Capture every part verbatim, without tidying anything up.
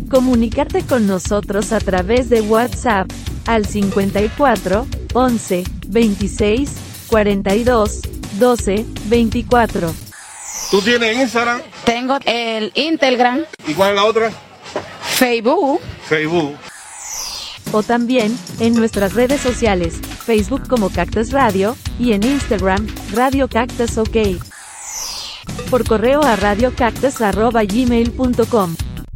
Comunicarte con nosotros a través de WhatsApp al cincuenta y cuatro, once, veintiséis, cuarenta y dos, doce, veinticuatro. ¿Tú tienes Instagram? Tengo el Instagram. ¿Y cuál es la otra? Facebook. Facebook. O también en nuestras redes sociales, Facebook como Cactus Radio y en Instagram, Radio Cactus OK. Por correo a radiocactus arroba gmail punto com.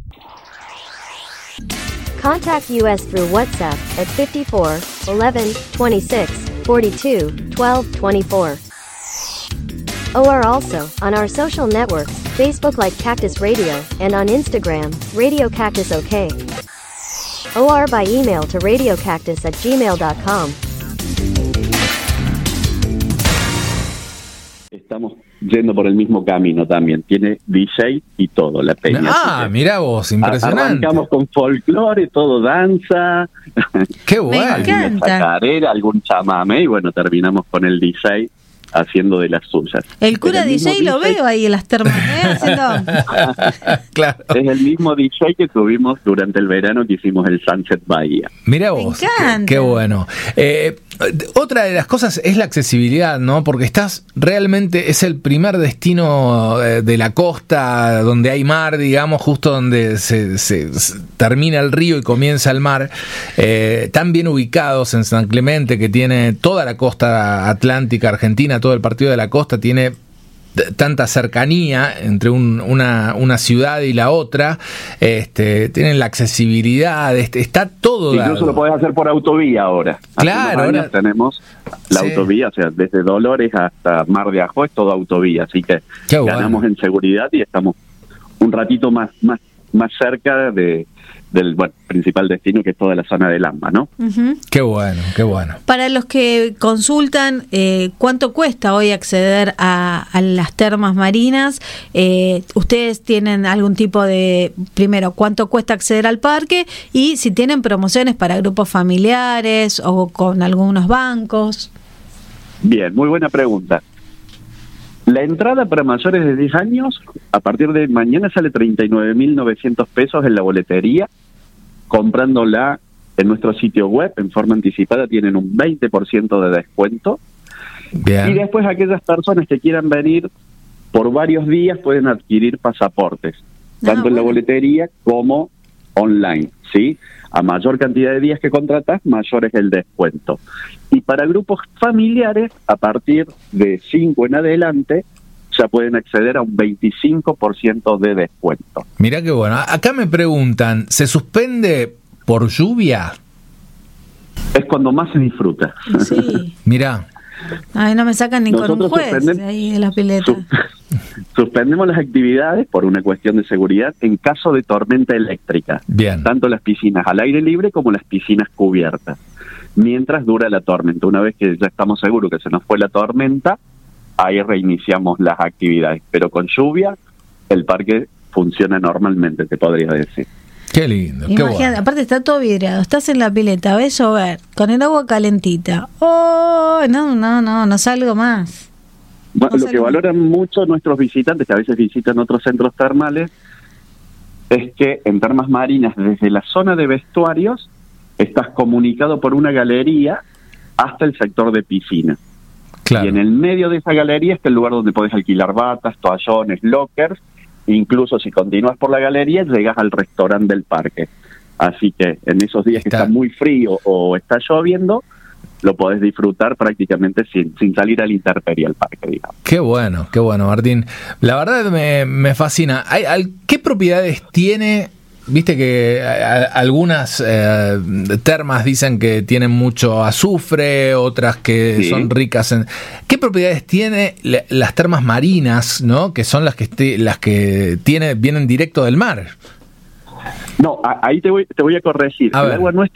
Contact us through WhatsApp at fifty-four, eleven, twenty-six, forty-two, twelve, twenty-four. Or also on our social networks, Facebook like Cactus Radio, and on Instagram, Radio Cactus OK. Or by email to radiocactus at gmail dot com. Estamos yendo por el mismo camino también. Tiene D J y todo, la peña. Ah, mirá vos, impresionante. Arrancamos con folclore, todo danza. Qué bueno. Me encanta. Chacarera, algún chamamé y bueno, terminamos con el D J haciendo de las suyas. El cura el D J lo D J veo ahí en las termas, ¿eh? Haciendo... Claro. Es el mismo D J que tuvimos durante el verano que hicimos el Sunset Bahía. Mirá vos, Me encanta. qué, qué bueno. Eh, otra de las cosas es la accesibilidad, ¿no? Porque estás realmente, es el primer destino eh, de la costa donde hay mar, digamos, justo donde se, se, se termina el río y comienza el mar, eh, tan bien ubicados en San Clemente, que tiene toda la costa atlántica argentina, todo el partido de la costa, tiene tanta cercanía entre un, una, una ciudad y la otra, este, tienen la accesibilidad, este, está todo Incluso dado. lo podés hacer por autovía ahora. Claro, Hace unos años ahora tenemos la sí. autovía, o sea, desde Dolores hasta Mar de Ajó es todo autovía, así que Qué bueno. ganamos en seguridad y estamos un ratito más más más cerca de del bueno, principal destino, que es toda la zona del AMBA, ¿no? Ujú. Qué bueno, qué bueno. Para los que consultan, eh, ¿cuánto cuesta hoy acceder a, a las termas marinas? Eh, ¿Ustedes tienen algún tipo de, primero, cuánto cuesta acceder al parque? Y si tienen promociones para grupos familiares o con algunos bancos. Bien, muy buena pregunta. La entrada para mayores de diez años, a partir de mañana sale treinta y nueve mil novecientos pesos en la boletería. Comprándola en nuestro sitio web en forma anticipada tienen un veinte por ciento de descuento. Bien. Y después aquellas personas que quieran venir por varios días pueden adquirir pasaportes, Ah, tanto en la bueno. boletería como online, ¿sí? A mayor cantidad de días que contratas, mayor es el descuento. Y para grupos familiares, a partir de cinco en adelante, ya pueden acceder a un veinticinco por ciento de descuento. Mirá qué bueno. Acá me preguntan, ¿se suspende por lluvia? Es cuando más se disfruta. Sí. Mirá. Ay, no me sacan ni con un Nosotros juez suspendem- de ahí de la pileta. Su- Suspendemos las actividades por una cuestión de seguridad en caso de tormenta eléctrica. Bien. Tanto las piscinas al aire libre como las piscinas cubiertas. Mientras dura la tormenta. Una vez que ya estamos seguros que se nos fue la tormenta, ahí reiniciamos las actividades. Pero con lluvia, el parque funciona normalmente, te podría decir. Qué lindo, qué Imagínate, bueno. aparte está todo vidriado, estás en la pileta, ves llover, con el agua calentita. Oh, no, no, no, no salgo más. Bueno, No lo sé que cómo- valoran mucho nuestros visitantes, que a veces visitan otros centros termales, es que en termas marinas, desde la zona de vestuarios, estás comunicado por una galería hasta el sector de piscina. Claro. Y en el medio de esa galería está el lugar donde podés alquilar batas, toallones, lockers. Incluso si continúas por la galería, llegas al restaurante del parque. Así que en esos días Está- que está muy frío o está lloviendo, lo podés disfrutar prácticamente sin, sin salir a la intemperie al parque, digamos. Qué bueno, qué bueno, Martín. La verdad me, me fascina. ¿Hay, hay- ¿Qué propiedades tiene? Viste que a- a- algunas eh, termas dicen que tienen mucho azufre, otras que Sí. son ricas en... ¿Qué propiedades tiene la- las termas marinas, no? Que son las que este- las que tiene vienen directo del mar. No, a- ahí te voy, te voy a corregir. A el ver. agua nuestra